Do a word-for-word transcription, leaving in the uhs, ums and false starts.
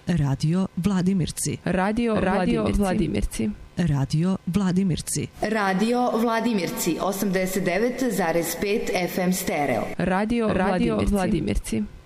Radio Vladimirci. Radio, Radio Vladimirci. Radio Vladimirci. Radio Vladimirci, osamdeset devet zarez pet F M stereo. Radio, Radio Vladimirci.